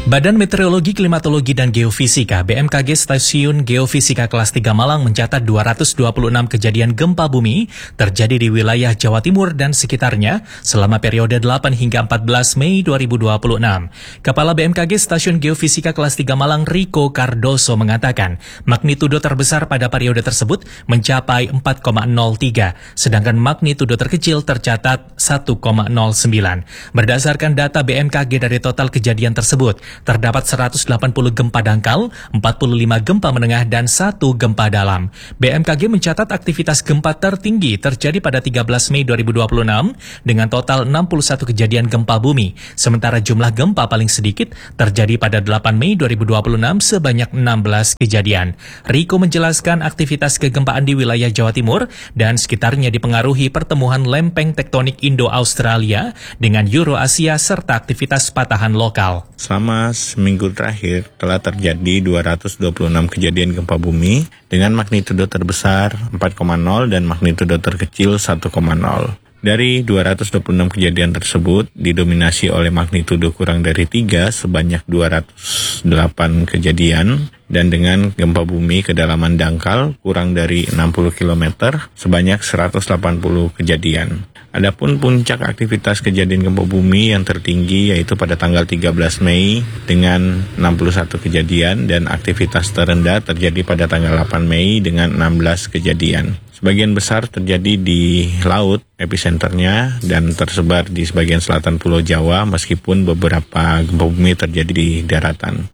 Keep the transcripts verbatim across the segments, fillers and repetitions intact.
Badan Meteorologi, Klimatologi, dan Geofisika B M K G Stasiun Geofisika Kelas tiga Malang mencatat dua ratus dua puluh enam kejadian gempa bumi terjadi di wilayah Jawa Timur dan sekitarnya selama periode delapan hingga empat belas Mei dua ribu dua puluh enam. Kepala B M K G Stasiun Geofisika Kelas tiga Malang Rico Cardoso mengatakan magnitudo terbesar pada periode tersebut mencapai empat koma nol tiga, sedangkan magnitudo terkecil tercatat satu koma nol sembilan. Berdasarkan data B M K G dari total kejadian tersebut, terdapat seratus delapan puluh gempa dangkal, empat puluh lima gempa menengah, dan satu gempa dalam. B M K G mencatat aktivitas gempa tertinggi terjadi pada tiga belas Mei dua ribu dua puluh enam dengan total enam puluh satu kejadian gempa bumi, sementara jumlah gempa paling sedikit terjadi pada delapan Mei dua ribu dua puluh enam sebanyak enam belas kejadian. Rico menjelaskan aktivitas kegempaan di wilayah Jawa Timur dan sekitarnya dipengaruhi pertemuan lempeng tektonik Indo-Australia dengan Euro-Asia serta aktivitas patahan lokal. Selama seminggu terakhir telah terjadi dua ratus dua puluh enam kejadian gempa bumi dengan magnitudo terbesar empat koma nol dan magnitudo terkecil satu koma nol. Dari dua ratus dua puluh enam kejadian tersebut didominasi oleh magnitudo kurang dari tiga sebanyak dua ratus delapan kejadian dan dengan gempa bumi kedalaman dangkal kurang dari enam puluh kilometer sebanyak seratus delapan puluh kejadian. Adapun puncak aktivitas kejadian gempa bumi yang tertinggi yaitu pada tanggal tiga belas Mei dengan enam puluh satu kejadian dan aktivitas terendah terjadi pada tanggal delapan Mei dengan enam belas kejadian. Sebagian besar terjadi di laut episenternya dan tersebar di sebagian selatan Pulau Jawa meskipun beberapa gempa bumi terjadi di daratan.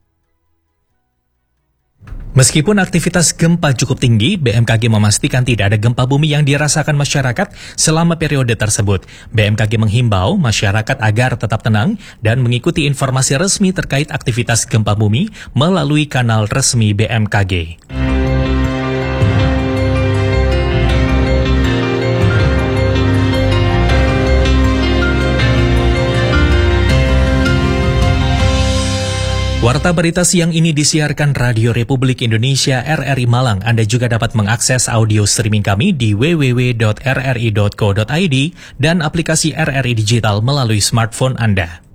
Meskipun aktivitas gempa cukup tinggi, B M K G memastikan tidak ada gempa bumi yang dirasakan masyarakat selama periode tersebut. B M K G menghimbau masyarakat agar tetap tenang dan mengikuti informasi resmi terkait aktivitas gempa bumi melalui kanal resmi B M K G. Warta berita siang ini disiarkan Radio Republik Indonesia R R I Malang. Anda juga dapat mengakses audio streaming kami di w w w dot r r i dot co dot i d dan aplikasi R R I Digital melalui smartphone Anda.